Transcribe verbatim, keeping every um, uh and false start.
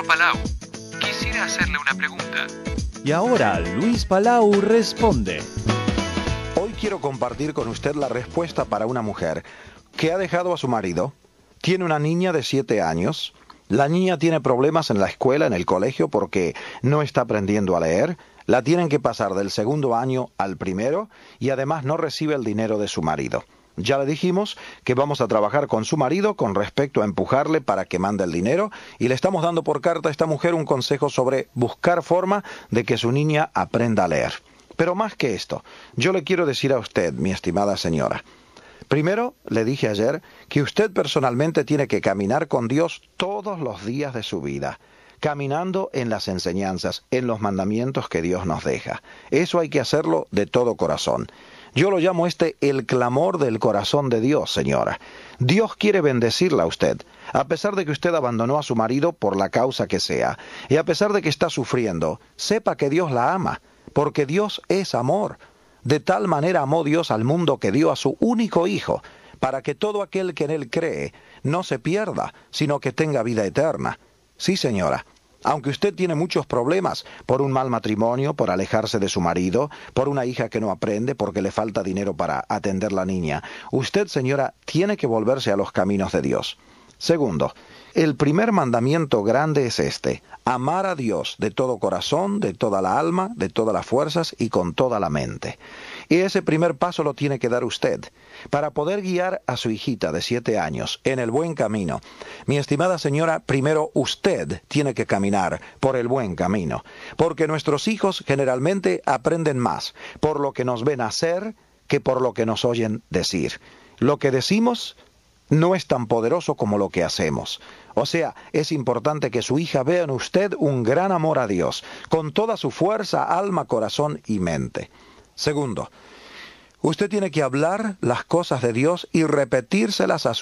señor Palau. Quisiera hacerle una pregunta. Y ahora Luis Palau responde. Hoy quiero compartir con usted la respuesta para una mujer que ha dejado a su marido, tiene una niña de siete años, la niña tiene problemas en la escuela, en el colegio, porque no está aprendiendo a leer, la tienen que pasar del segundo año al primero y además no recibe el dinero de su marido. Ya le dijimos que vamos a trabajar con su marido con respecto a empujarle para que mande el dinero y le estamos dando por carta a esta mujer un consejo sobre buscar forma de que su niña aprenda a leer. Pero más que esto, yo le quiero decir a usted, mi estimada señora, primero le dije ayer que usted personalmente tiene que caminar con Dios todos los días de su vida, caminando en las enseñanzas, en los mandamientos que Dios nos deja. Eso hay que hacerlo de todo corazón. Yo lo llamo este el clamor del corazón de Dios, señora. Dios quiere bendecirla a usted, a pesar de que usted abandonó a su marido por la causa que sea, y a pesar de que está sufriendo, sepa que Dios la ama, porque Dios es amor. De tal manera amó Dios al mundo que dio a su único Hijo, para que todo aquel que en Él cree no se pierda, sino que tenga vida eterna. Sí, señora. Aunque usted tiene muchos problemas por un mal matrimonio, por alejarse de su marido, por una hija que no aprende, porque le falta dinero para atender la niña, usted, señora, tiene que volverse a los caminos de Dios. Segundo, el primer mandamiento grande es este: amar a Dios de todo corazón, de toda la alma, de todas las fuerzas y con toda la mente. Y ese primer paso lo tiene que dar usted, para poder guiar a su hijita de siete años en el buen camino. Mi estimada señora, primero usted tiene que caminar por el buen camino, porque nuestros hijos generalmente aprenden más por lo que nos ven hacer que por lo que nos oyen decir. Lo que decimos no es tan poderoso como lo que hacemos. O sea, es importante que su hija vea en usted un gran amor a Dios, con toda su fuerza, alma, corazón y mente. Segundo, usted tiene que hablar las cosas de Dios y repetírselas a